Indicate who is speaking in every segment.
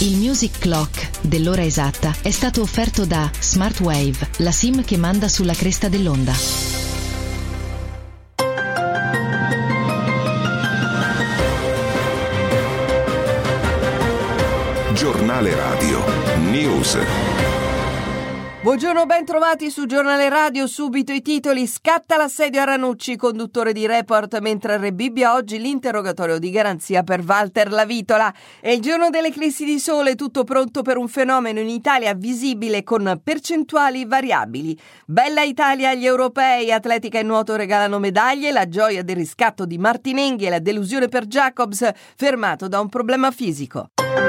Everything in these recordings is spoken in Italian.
Speaker 1: Il Music Clock dell'ora esatta è stato offerto da Smartwave, la SIM che manda sulla cresta dell'onda.
Speaker 2: Giornale Radio News.
Speaker 3: Buongiorno, ben trovati su Giornale Radio. Subito i titoli. Scatta l'assedio a Ranucci, conduttore di Report, mentre Rebibbia oggi l'interrogatorio di garanzia per Walter Lavitola. È il giorno dell'eclissi di sole, tutto pronto per un fenomeno in Italia visibile con percentuali variabili. Bella Italia agli europei, atletica e nuoto regalano medaglie, la gioia del riscatto di Martinenghi e la delusione per Jacobs, fermato da un problema fisico.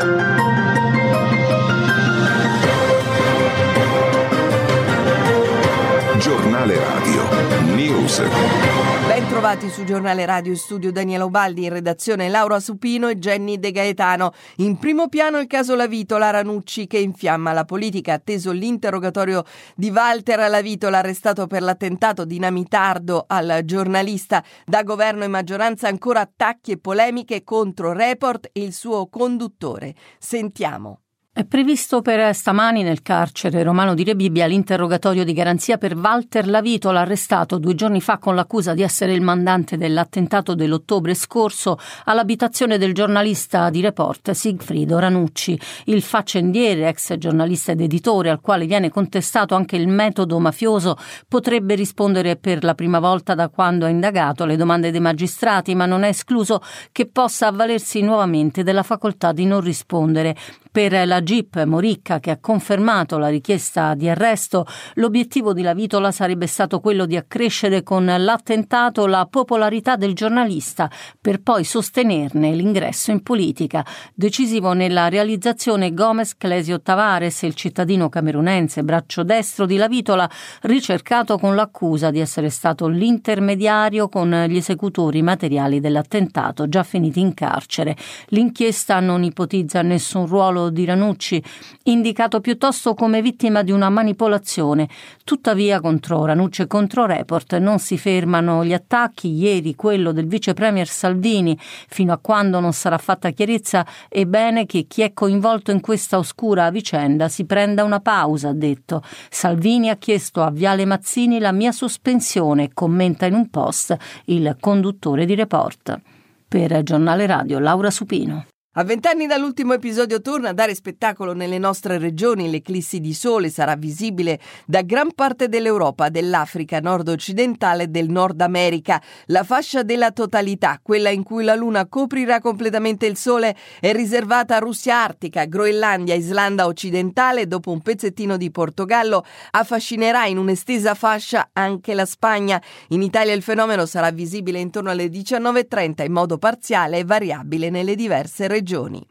Speaker 2: Giornale Radio News.
Speaker 3: Ben trovati su Giornale Radio, in studio Daniela Ubaldi, in redazione Laura Supino e Jenny De Gaetano. In primo piano il caso Lavitola, Ranucci che infiamma la politica, atteso l'interrogatorio di Walter Lavitola, arrestato per l'attentato dinamitardo al giornalista. Da governo e maggioranza ancora attacchi e polemiche contro Report e il suo conduttore. Sentiamo.
Speaker 4: È previsto per stamani nel carcere romano di Rebibbia l'interrogatorio di garanzia per Walter Lavitola, arrestato 2 giorni fa con l'accusa di essere il mandante dell'attentato dell'ottobre scorso all'abitazione del giornalista di Report Sigfrido Ranucci. Il faccendiere, ex giornalista ed editore, al quale viene contestato anche il metodo mafioso, potrebbe rispondere per la prima volta da quando ha indagato alle domande dei magistrati, ma non è escluso che possa avvalersi nuovamente della facoltà di non rispondere. Per la GIP Moricca, che ha confermato la richiesta di arresto, l'obiettivo di Lavitola sarebbe stato quello di accrescere con l'attentato la popolarità del giornalista per poi sostenerne l'ingresso in politica. Decisivo nella realizzazione Gomez Clesio Tavares, il cittadino camerunense braccio destro di Lavitola, ricercato con l'accusa di essere stato l'intermediario con gli esecutori materiali dell'attentato, già finiti in carcere. L'inchiesta non ipotizza nessun ruolo di Ranucci, indicato piuttosto come vittima di una manipolazione. Tuttavia contro Ranucci e contro Report non si fermano gli attacchi. Ieri quello del vice premier Salvini. Fino a quando non sarà fatta chiarezza è bene che chi è coinvolto in questa oscura vicenda si prenda una pausa, ha detto. Salvini ha chiesto a Viale Mazzini la mia sospensione, commenta in un post il conduttore di Report. Per Giornale Radio Laura Supino.
Speaker 3: A 20 anni dall'ultimo episodio torna a dare spettacolo nelle nostre regioni. L'eclissi di sole sarà visibile da gran parte dell'Europa, dell'Africa nord-occidentale e del Nord America. La fascia della totalità, quella in cui la luna coprirà completamente il sole, è riservata a Russia artica, Groenlandia, Islanda occidentale e dopo un pezzettino di Portogallo affascinerà in un'estesa fascia anche la Spagna. In Italia il fenomeno sarà visibile intorno alle 19:30 in modo parziale e variabile nelle diverse regioni.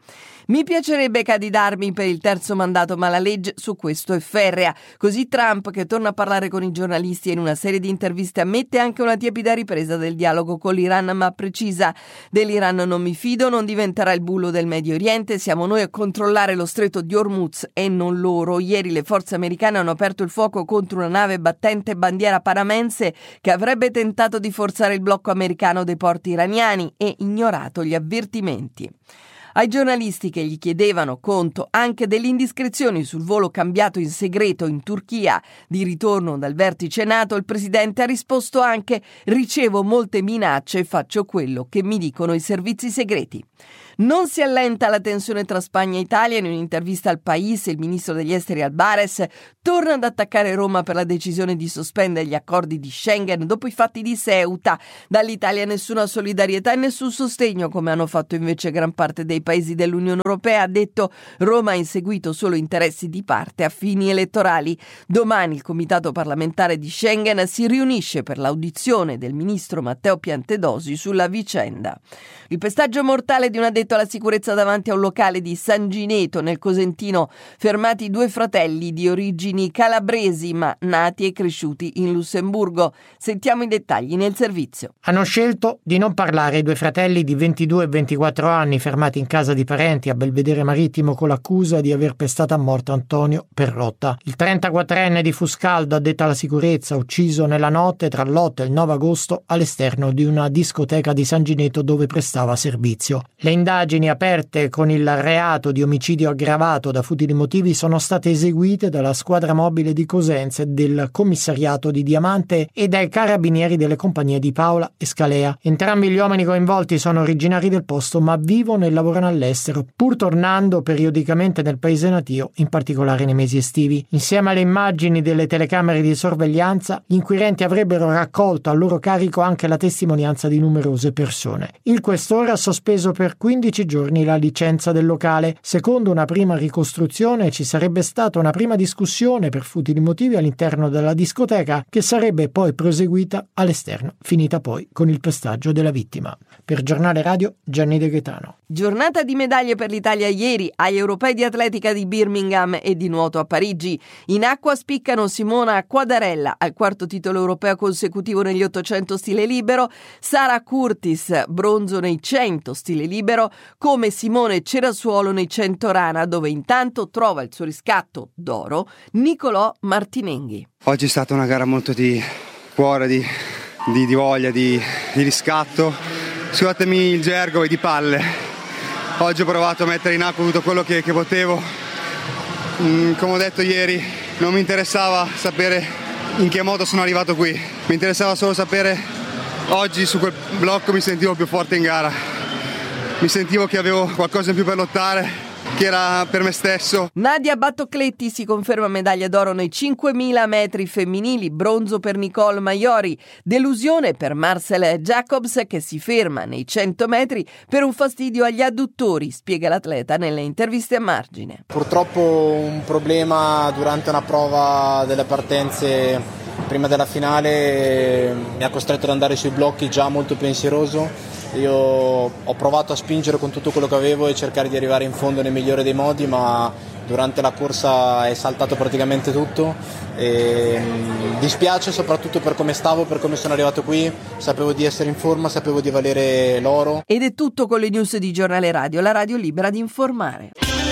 Speaker 3: Mi piacerebbe candidarmi per il 3° mandato, ma la legge su questo è ferrea. Così Trump, che torna a parlare con i giornalisti e in una serie di interviste ammette anche una tiepida ripresa del dialogo con l'Iran, ma precisa: dell'Iran non mi fido, non diventerà il bullo del Medio Oriente, siamo noi a controllare lo stretto di Hormuz e non loro. Ieri le forze americane hanno aperto il fuoco contro una nave battente bandiera panamense che avrebbe tentato di forzare il blocco americano dei porti iraniani e ignorato gli avvertimenti. Ai giornalisti che gli chiedevano conto anche delle indiscrezioni sul volo cambiato in segreto in Turchia di ritorno dal vertice NATO, il presidente ha risposto anche: ricevo molte minacce e faccio quello che mi dicono i servizi segreti. Non si allenta la tensione tra Spagna e Italia. In un'intervista al País, il ministro degli esteri Albares torna ad attaccare Roma per la decisione di sospendere gli accordi di Schengen dopo i fatti di Ceuta. Dall'Italia nessuna solidarietà e nessun sostegno, come hanno fatto invece gran parte dei paesi dell'Unione Europea. Ha detto: Roma ha inseguito solo interessi di parte a fini elettorali. Domani il Comitato parlamentare di Schengen si riunisce per l'audizione del ministro Matteo Piantedosi sulla vicenda. Il pestaggio mortale di un addetto alla sicurezza davanti a un locale di San Gineto nel Cosentino, fermati 2 fratelli di origini calabresi ma nati e cresciuti in Lussemburgo. Sentiamo i dettagli nel servizio.
Speaker 5: Hanno scelto di non parlare i 2 fratelli di 22 e 24 anni fermati in casa di parenti a Belvedere Marittimo con l'accusa di aver pestato a morte Antonio Perrotta. Il 34enne di Fuscaldo, addetto alla sicurezza, ucciso nella notte tra l'8 e il 9 agosto all'esterno di una discoteca di San Gineto dove prestava servizio. Le indagini indagini aperte con il reato di omicidio aggravato da futili motivi sono state eseguite dalla squadra mobile di Cosenza, del commissariato di Diamante e dai carabinieri delle compagnie di Paola e Scalea. Entrambi gli uomini coinvolti sono originari del posto ma vivono e lavorano all'estero, pur tornando periodicamente nel paese natio, in particolare nei mesi estivi. Insieme alle immagini delle telecamere di sorveglianza, gli inquirenti avrebbero raccolto a loro carico anche la testimonianza di numerose persone. Il questore ha sospeso per 15 giorni la licenza del locale. Secondo una prima ricostruzione ci sarebbe stata una prima discussione per futili motivi all'interno della discoteca che sarebbe poi proseguita all'esterno, finita poi con il pestaggio della vittima. Per Giornale Radio, Gianni De Gaetano.
Speaker 3: Giornata di medaglie per l'Italia ieri agli europei di atletica di Birmingham e di nuoto a Parigi. In acqua spiccano Simona Quadarella al quarto titolo europeo consecutivo negli 800 stile libero, Sara Curtis bronzo nei 100 stile libero, come Simone Cerasuolo nei 100 rana, dove intanto trova il suo riscatto d'oro Nicolò Martinenghi.
Speaker 6: Oggi è stata una gara molto di cuore, di voglia, di riscatto. Scusatemi il gergo e di palle. Oggi ho provato a mettere in acqua tutto quello che potevo. Come ho detto ieri, non mi interessava sapere in che modo sono arrivato qui. Mi interessava solo sapere oggi su quel blocco mi sentivo più forte in gara. Mi sentivo che avevo qualcosa in più per lottare, che era per me stesso.
Speaker 3: Nadia Battocletti si conferma medaglia d'oro nei 5.000 metri femminili, bronzo per Nicole Maiori, delusione per Marcel Jacobs che si ferma nei 100 metri per un fastidio agli adduttori, spiega l'atleta nelle interviste a margine.
Speaker 7: Purtroppo un problema durante una prova delle partenze prima della finale mi ha costretto ad andare sui blocchi già molto pensieroso. Io ho provato a spingere con tutto quello che avevo e cercare di arrivare in fondo nel migliore dei modi, ma durante la corsa è saltato praticamente tutto e dispiace soprattutto per come stavo, per come sono arrivato qui. Sapevo di essere in forma, sapevo di valere l'oro.
Speaker 3: Ed è tutto con le news di Giornale Radio, la radio libera di informare.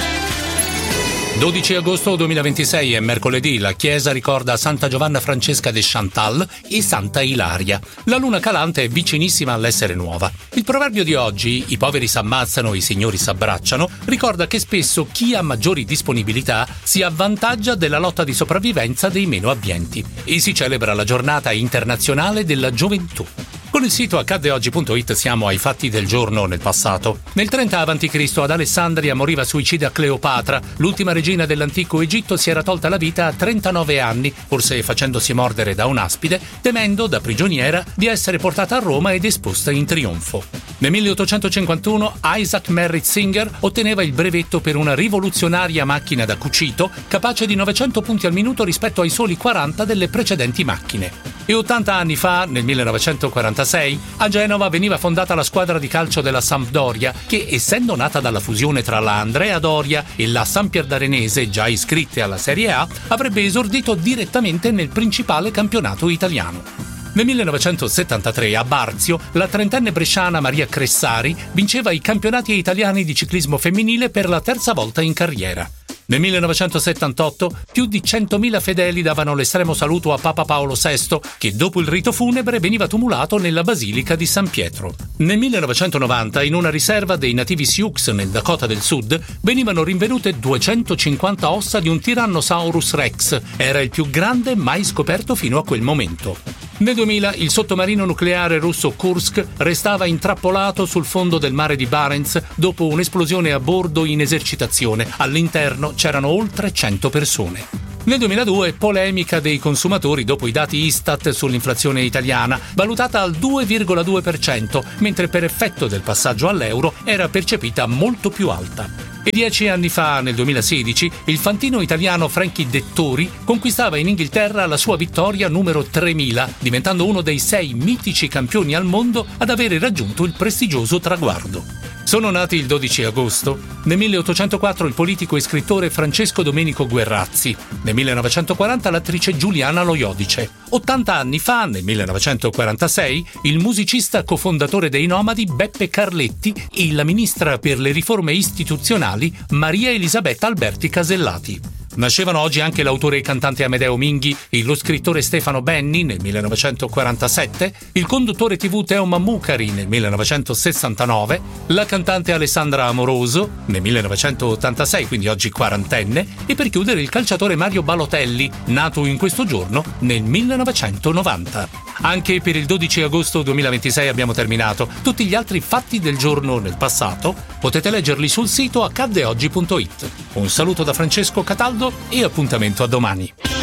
Speaker 8: 12 agosto 2026 è mercoledì, la chiesa ricorda Santa Giovanna Francesca de Chantal e Santa Ilaria. La luna calante è vicinissima all'essere nuova. Il proverbio di oggi, i poveri s'ammazzano, i signori s'abbracciano, ricorda che spesso chi ha maggiori disponibilità si avvantaggia della lotta di sopravvivenza dei meno abbienti. E si celebra la giornata internazionale della gioventù. Con il sito accaddeoggi.it siamo ai fatti del giorno nel passato. Nel 30 a.C. ad Alessandria moriva suicida Cleopatra. L'ultima regina dell'antico Egitto si era tolta la vita a 39 anni, forse facendosi mordere da un'aspide, temendo da prigioniera di essere portata a Roma ed esposta in trionfo. Nel 1851 Isaac Merritt Singer otteneva il brevetto per una rivoluzionaria macchina da cucito capace di 900 punti al minuto rispetto ai soli 40 delle precedenti macchine. E 80 anni fa, nel 1946, a Genova veniva fondata la squadra di calcio della Sampdoria che, essendo nata dalla fusione tra la Andrea Doria e la Sampierdarenese, già iscritte alla Serie A, avrebbe esordito direttamente nel principale campionato italiano. Nel 1973 a Barzio la trentenne bresciana Maria Cressari vinceva i campionati italiani di ciclismo femminile per la terza volta in carriera. Nel 1978 più di 100.000 fedeli davano l'estremo saluto a Papa Paolo VI, che dopo il rito funebre veniva tumulato nella Basilica di San Pietro. Nel 1990, in una riserva dei nativi Sioux nel Dakota del Sud, venivano rinvenute 250 ossa di un Tyrannosaurus Rex. Era il più grande mai scoperto fino a quel momento. Nel 2000 il sottomarino nucleare russo Kursk restava intrappolato sul fondo del mare di Barents dopo un'esplosione a bordo in esercitazione. All'interno c'erano oltre 100 persone. Nel 2002 polemica dei consumatori dopo i dati Istat sull'inflazione italiana, valutata al 2,2%, mentre per effetto del passaggio all'euro era percepita molto più alta. E 10 anni fa, nel 2016, il fantino italiano Frankie Dettori conquistava in Inghilterra la sua vittoria numero 3000, diventando uno dei 6 mitici campioni al mondo ad avere raggiunto il prestigioso traguardo. Sono nati il 12 agosto. Nel 1804 il politico e scrittore Francesco Domenico Guerrazzi. Nel 1940 l'attrice Giuliana Loiodice. 80 anni fa, nel 1946, il musicista cofondatore dei Nomadi Beppe Carletti e la ministra per le riforme istituzionali Maria Elisabetta Alberti Casellati. Nascevano oggi anche l'autore e cantante Amedeo Minghi, lo scrittore Stefano Benni nel 1947, il conduttore TV Teo Mammucari nel 1969, la cantante Alessandra Amoroso nel 1986, quindi oggi quarantenne, e per chiudere il calciatore Mario Balotelli, nato in questo giorno nel 1990. Anche per il 12 agosto 2026 abbiamo terminato. Tutti gli altri fatti del giorno nel passato potete leggerli sul sito accaddeoggi.it. Un saluto da Francesco Cataldo e appuntamento a domani.